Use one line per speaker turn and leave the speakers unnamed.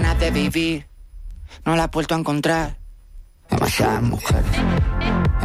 ganas de vivir, no la has vuelto a encontrar. Demasiadas mujeres,